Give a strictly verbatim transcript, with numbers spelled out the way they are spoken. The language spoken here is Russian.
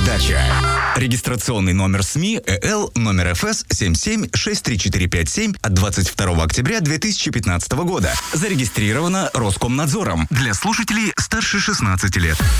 передача. Регистрационный номер СМИ ЭЛ номер эф эс семь семь шесть три четыре пять семь от двадцать второго октября две тысячи пятнадцатого года. Зарегистрировано Роскомнадзором для слушателей старше шестнадцати лет.